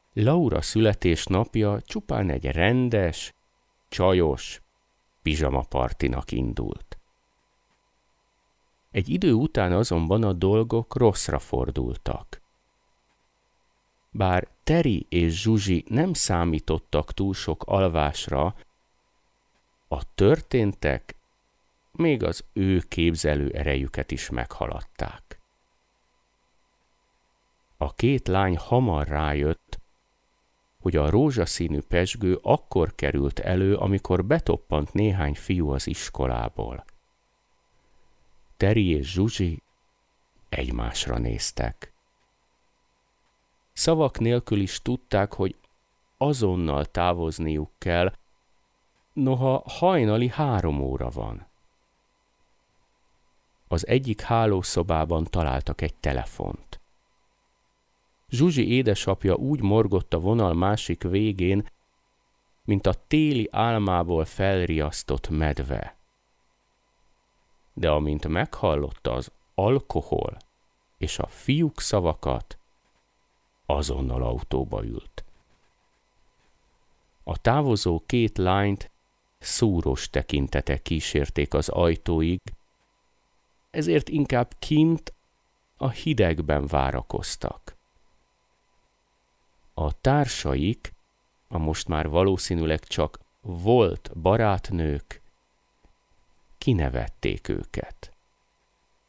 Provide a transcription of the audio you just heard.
Laura születésnapja csupán egy rendes, csajos pizsamapartinak indult. Egy idő után azonban a dolgok rosszra fordultak. Bár Teri és Zsuzsi nem számítottak túl sok alvásra, a történtek még az ő képzelő erejüket is meghaladták. A két lány hamar rájött, hogy a rózsaszínű pezsgő akkor került elő, amikor betoppant néhány fiú az iskolából. Teri és Zsuzsi egymásra néztek. Szavak nélkül is tudták, hogy azonnal távozniuk kell, noha hajnali 3 óra van. Az egyik hálószobában találtak egy telefont. Zsuzsi édesapja úgy morgott a vonal másik végén, mint a téli álmából felriasztott medve. De amint meghallotta az alkohol és a fiúk szavakat, azonnal autóba ült. A távozó két lányt szúrós tekintetek kísérték az ajtóig, ezért inkább kint a hidegben várakoztak. A társaik, a most már valószínűleg csak volt barátnők, kinevették őket.